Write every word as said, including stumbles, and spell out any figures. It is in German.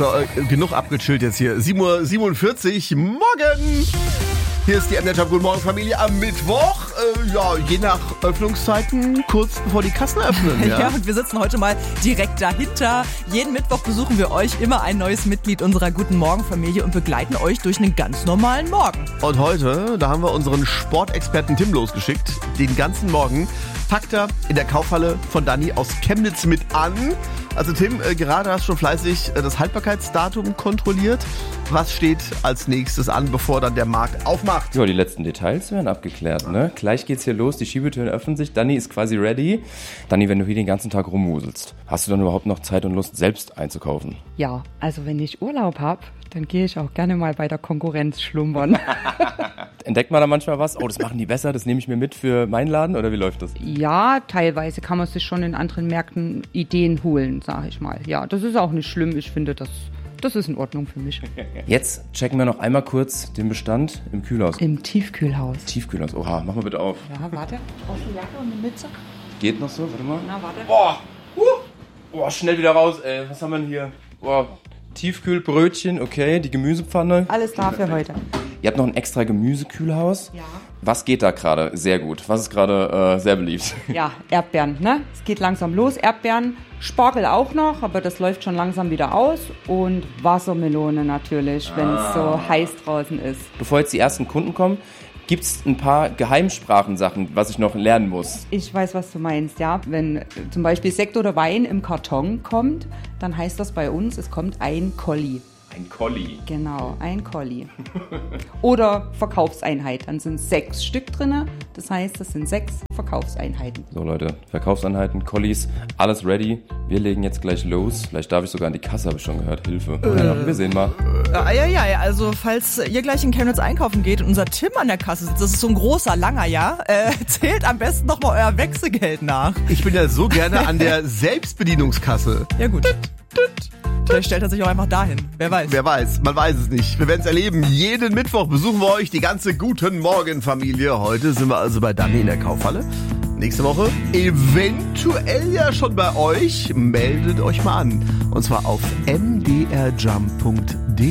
So, äh, genug abgechillt jetzt hier. sieben Uhr siebenundvierzig, morgen! Hier ist die M N Jump Guten Morgen Familie am Mittwoch. Äh, ja, je nach Öffnungszeiten, kurz bevor die Kassen öffnen. Ja. ja, und wir sitzen heute mal direkt dahinter. Jeden Mittwoch besuchen wir euch immer ein neues Mitglied unserer Guten Morgen Familie und begleiten euch durch einen ganz normalen Morgen. Und heute, da haben wir unseren Sportexperten Tim losgeschickt. Den ganzen Morgen packt er in der Kaufhalle von Dani aus Chemnitz mit an. Also Tim, äh, gerade hast du schon fleißig äh, das Haltbarkeitsdatum kontrolliert. Was steht als nächstes an, bevor dann der Markt aufmacht? Ja, die letzten Details werden abgeklärt, ne? Gleich geht's hier los, die Schiebetüren öffnen sich, Dani ist quasi ready. Dani, wenn du hier den ganzen Tag rumwuselst, hast du dann überhaupt noch Zeit und Lust, selbst einzukaufen? Ja, also wenn ich Urlaub habe, dann gehe ich auch gerne mal bei der Konkurrenz schlummern. Entdeckt man da manchmal was? Oh, das machen die besser, das nehme ich mir mit für meinen Laden, oder wie läuft das? Ja, teilweise kann man sich schon in anderen Märkten Ideen holen, sage ich mal. Ja, das ist auch nicht schlimm, ich finde, das, das ist in Ordnung für mich. Jetzt checken wir noch einmal kurz den Bestand im Kühlhaus. Im Tiefkühlhaus. Tiefkühlhaus, oha, mach mal bitte auf. Ja, warte. Brauchst du eine Jacke und eine Mütze? Geht noch so, warte mal. Na, warte. Boah, huh. Boah, schnell wieder raus, ey. Was haben wir denn hier? Boah, Tiefkühlbrötchen, okay, die Gemüsepfanne. Alles da für heute. Ihr habt noch ein extra Gemüsekühlhaus. Ja. Was geht da gerade? Sehr gut. Was ist gerade äh, sehr beliebt? Ja, Erdbeeren, ne? Es geht langsam los. Erdbeeren, Spargel auch noch, aber das läuft schon langsam wieder aus. Und Wassermelone natürlich, wenn es so heiß draußen ist. Bevor jetzt die ersten Kunden kommen, gibt es ein paar Geheimsprachensachen, was ich noch lernen muss. Ich weiß, was du meinst, ja. Wenn äh, zum Beispiel Sekt oder Wein im Karton kommt, dann heißt das bei uns, es kommt ein Colli. Ein Colli. Genau, ein Colli. Oder Verkaufseinheit. Dann sind sechs Stück drin. Das heißt, das sind sechs Verkaufseinheiten. So Leute, Verkaufseinheiten, Collis, alles ready. Wir legen jetzt gleich los. Vielleicht darf ich sogar an die Kasse, habe ich schon gehört. Hilfe. Äh. Ja, wir sehen mal. Ja, ja, ja, also falls ihr gleich in Chemnitz einkaufen geht und unser Tim an der Kasse sitzt, das ist so ein großer, langer, ja, äh, zählt am besten nochmal euer Wechselgeld nach. Ich bin ja so gerne an der Selbstbedienungskasse. Ja gut. Vielleicht stellt er sich auch einfach dahin. Wer weiß. Wer weiß, man weiß es nicht. Wir werden es erleben. Jeden Mittwoch besuchen wir euch, die ganze Guten Morgen Familie. Heute sind wir also bei Dani in der Kaufhalle. Nächste Woche eventuell ja schon bei euch. Meldet euch mal an. Und zwar auf m d r jump punkt d e.